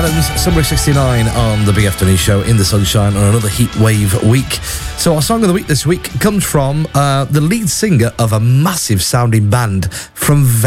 Adams, Summer 69 on the Big Afternoon Show in the sunshine on another heat wave week. So our song of the week this week comes from the lead singer of a massive sounding band from